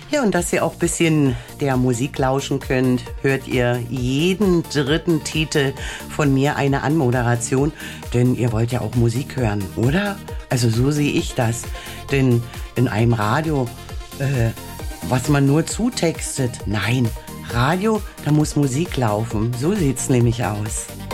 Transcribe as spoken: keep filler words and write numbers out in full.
Ja, und dass ihr auch ein bisschen der Musik lauschen könnt, hört ihr jeden dritten Titel von mir eine Anmoderation. Denn ihr wollt ja auch Musik hören, oder? Also so sehe ich das. Denn in einem Radio, äh, was man nur zutextet, nein, Radio, da muss Musik laufen. So sieht's nämlich aus.